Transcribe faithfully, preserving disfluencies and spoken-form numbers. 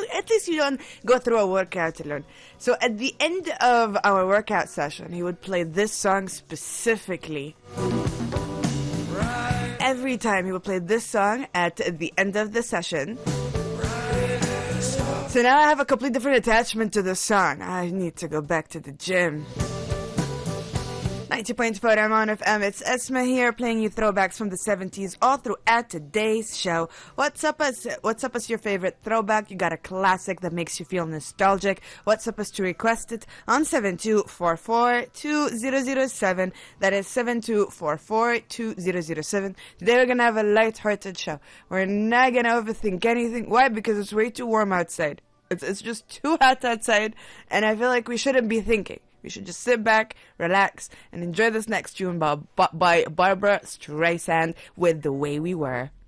you at least you don't go through a workout alone. So at the end of our workout session, he would play this song specifically. Every time he would play this song at the end of the session. So now I have a completely different attachment to this song. I need to go back to the gym. ninety point four M on F M, it's Esma here playing you throwbacks from the seventies all throughout today's show. What's up as what's up as your favorite throwback? You got a classic that makes you feel nostalgic. What's up as to request it on seven two four four two zero zero seven. That is seven two four four two zero zero seven. Today we're gonna have a light-hearted show. We're not gonna overthink anything. Why? Because it's way too warm outside. It's it's just too hot outside, and I feel like we shouldn't be thinking. We should just sit back, relax, and enjoy this next tune by, by Barbara Streisand with The Way We Were.